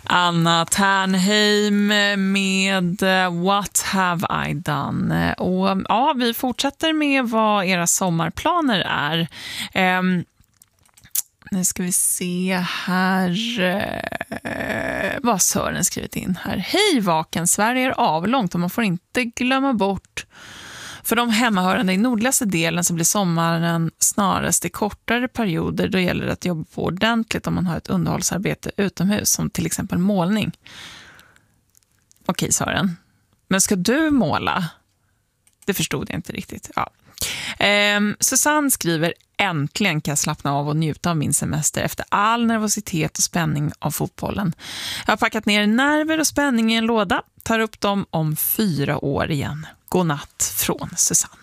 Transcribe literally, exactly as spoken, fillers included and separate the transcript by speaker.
Speaker 1: Anna Ternheim med What Have I Done? Och ja, vi fortsätter med vad era sommarplaner är. Um, nu ska vi se här uh, vad Sören skrivit in här. Hej Vaken, Sverige är avlångt och man får inte glömma bort. För de hemmahörande i nordligaste delen så blir sommaren snarast i kortare perioder. Då gäller det att jobba på ordentligt om man har ett underhållsarbete utomhus, som till exempel målning. Okej, Sören. Men ska du måla? Det förstod jag inte riktigt. Ja. Eh, Susanne skriver: äntligen kan jag slappna av och njuta av min semester efter all nervositet och spänning av fotbollen. Jag har packat ner nerver och spänning i en låda. Tar upp dem om fyra år igen. God natt från Susanne.